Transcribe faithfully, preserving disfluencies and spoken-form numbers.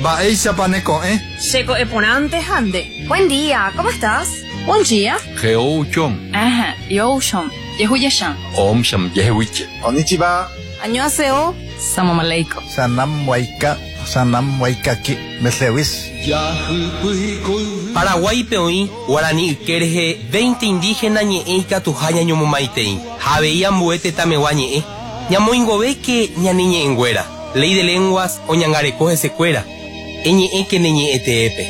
Baeisha paneco, ¿eh? Checo eponante hande. Buen día, ¿cómo estás? Buen día. Geouchom. Ajá, yoshom. Yehuyashan. Om sham yehuiche. Konnichiwa. Annyeonghaseyo. Salam aleikum. Sanam waika. Sanam waikaki. Meslewis. Paraguay peoí, guaraní kerje, veinte indígenas ñe'e katuhaña ñomomaitei. Javeía muete tamewa ñe'e. Ñamoingove que ñaniñe engüera. Ley de lenguas o ñangarecoge secuera. Eñe'e que neñe'e teepe.